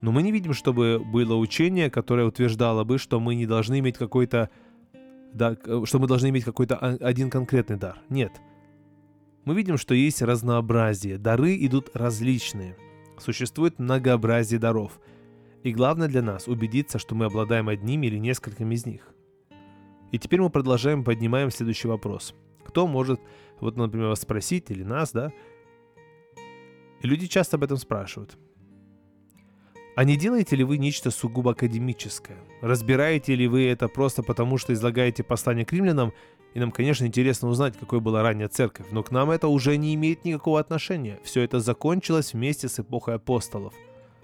Но мы не видим, чтобы было учение, которое утверждало бы, что мы не должны иметь что мы должны иметь какой-то один конкретный дар. Нет. Мы видим, что есть разнообразие. Дары идут различные. Существует многообразие даров. И главное для нас убедиться, что мы обладаем одним или несколькими из них. И теперь мы поднимаем следующий вопрос. Кто может, например, вас спросить или нас, да? И люди часто об этом спрашивают. А не делаете ли вы нечто сугубо академическое? Разбираете ли вы это просто потому, что излагаете послание к римлянам? И нам, конечно, интересно узнать, какой была ранняя церковь, но к нам это уже не имеет никакого отношения. Все это закончилось вместе с эпохой апостолов.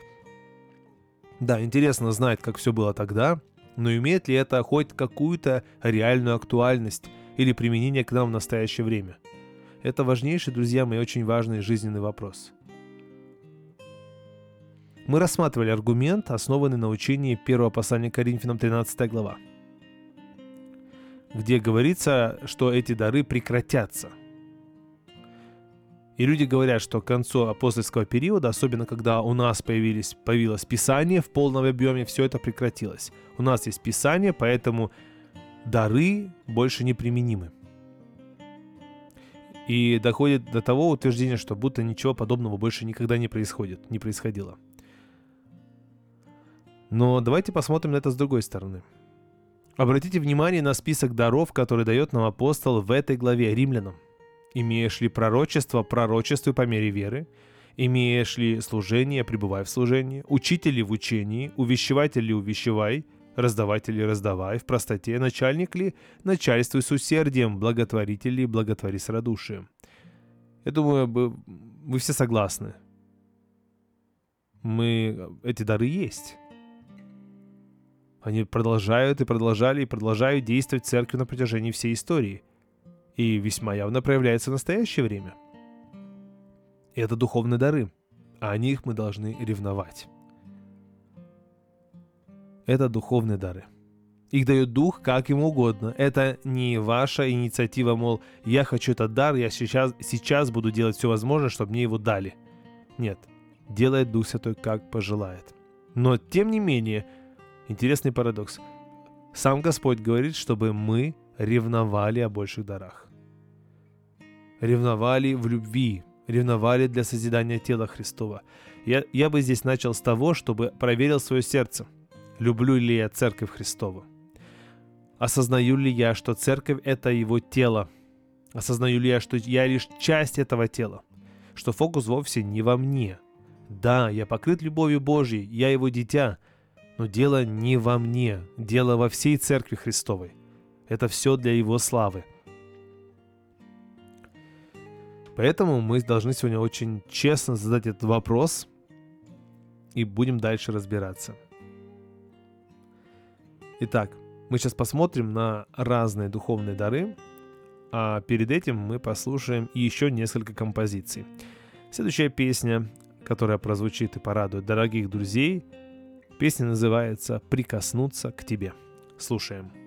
Да, интересно знать, как все было тогда, но имеет ли это хоть какую-то реальную актуальность или применение к нам в настоящее время? Это важнейший, друзья мои, очень важный жизненный вопрос. Мы рассматривали аргумент, основанный на учении первого послания к Коринфянам 13 глава, где говорится, что эти дары прекратятся. И люди говорят, что к концу апостольского периода, особенно когда у нас появилось Писание в полном объеме, все это прекратилось. У нас есть Писание, поэтому дары больше не применимы. И доходит до того утверждения, что будто ничего подобного больше никогда не происходило. Но давайте посмотрим на это с другой стороны. Обратите внимание на список даров, который дает нам апостол в этой главе римлянам. Имеешь ли пророчество, пророчествуй по мере веры. Имеешь ли служение, пребывай в служении. Учитель ли в учении, увещеватель ли увещевай, раздаватель ли раздавай в простоте, начальник ли начальствуй с усердием, благотворитель ли благотвори с радушием. Я думаю, вы все согласны. Эти дары есть. Они продолжают действовать в церкви на протяжении всей истории. И весьма явно проявляются в настоящее время. И это духовные дары. А о них мы должны ревновать. Это духовные дары. Их дает Дух как ему угодно. Это не ваша инициатива, мол, я хочу этот дар, я сейчас буду делать все возможное, чтобы мне его дали. Нет. Делает Дух Святой, как пожелает. Но, тем не менее, интересный парадокс. Сам Господь говорит, чтобы мы ревновали о больших дарах. Ревновали в любви, ревновали для созидания тела Христова. Я бы здесь начал с того, чтобы проверил свое сердце. Люблю ли я Церковь Христову? Осознаю ли я, что Церковь — это Его тело? Осознаю ли я, что я лишь часть этого тела? Что фокус вовсе не во мне? Да, я покрыт любовью Божьей, я Его дитя, но дело не во мне, дело во всей Церкви Христовой. Это все для Его славы. Поэтому мы должны сегодня очень честно задать этот вопрос и будем дальше разбираться. Итак, мы сейчас посмотрим на разные духовные дары, а перед этим мы послушаем еще несколько композиций. Следующая песня, которая прозвучит и порадует дорогих друзей, песня называется «Прикоснуться к тебе». Слушаем.